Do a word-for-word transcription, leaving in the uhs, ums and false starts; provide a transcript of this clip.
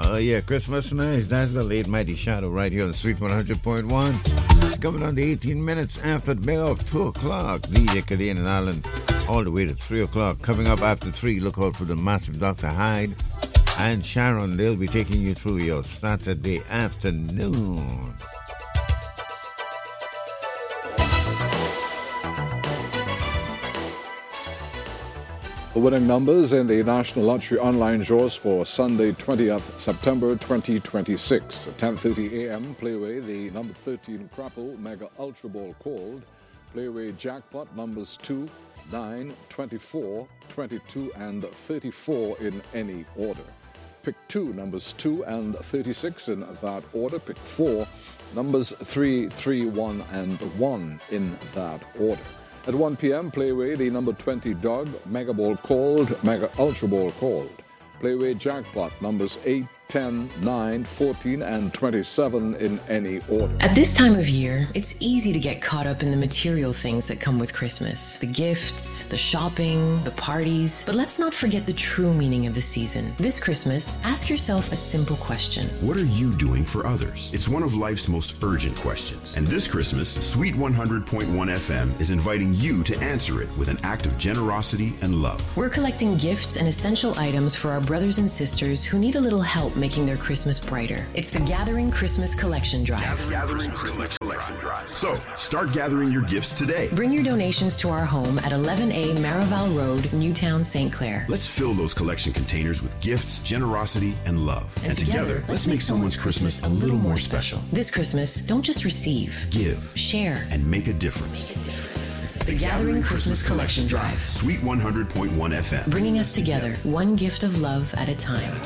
Oh, yeah, Christmas nice. That's the late mighty Shadow right here on Sweet one hundred point one. Coming on the eighteen minutes after the bell of two o'clock. D J Kadean and Alan all the way to three o'clock. Coming up after three, look out for the massive Doctor Hyde and Sharon. They'll be taking you through your Saturday afternoon. The winning numbers in the National Lottery online draws for Sunday, twentieth September twenty twenty-six. At ten thirty a.m., Playway, the number thirteen Crapple Mega Ultra Ball called. Playway Jackpot numbers two, nine, twenty-four, twenty-two, and thirty-four in any order. Pick two, numbers two and thirty-six in that order. Pick four, numbers three, three, one, and one in that order. At one p.m., Playway, the number twenty Dog, Mega Ball called, Mega Ultra Ball called. Playway Jackpot, numbers eight, ten, nine, fourteen, and twenty-seven in any order. At this time of year, it's easy to get caught up in the material things that come with Christmas. The gifts, the shopping, the parties. But let's not forget the true meaning of the season. This Christmas, ask yourself a simple question. What are you doing for others? It's one of life's most urgent questions. And this Christmas, Sweet one hundred point one F M is inviting you to answer it with an act of generosity and love. We're collecting gifts and essential items for our brothers and sisters who need a little help making their Christmas brighter. It's the Gathering Christmas Collection Drive. Gathering, Gathering Christmas Collection Drive. So, start gathering your gifts today. Bring your donations to our home at eleven A Marival Road, Newtown, Saint Clair. Let's fill those collection containers with gifts, generosity, and love. And, and together, together, let's make someone's Christmas a little more special. This Christmas, don't just receive. Give. Share. And make a difference. Make a difference. The Gathering Christmas Collection Drive. Sweet one hundred point one F M. Bringing us together, one gift of love at a time.